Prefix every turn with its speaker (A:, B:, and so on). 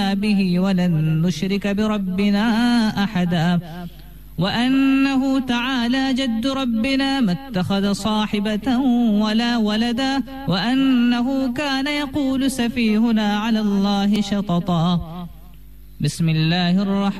A: آمنا به ولن نشرك بربنا أحدا وأنه تعالى جد ربنا ما اتخذ صاحبة ولا ولدا وأنه كان يقول سفيهنا على الله شططا. بسم الله الرحمن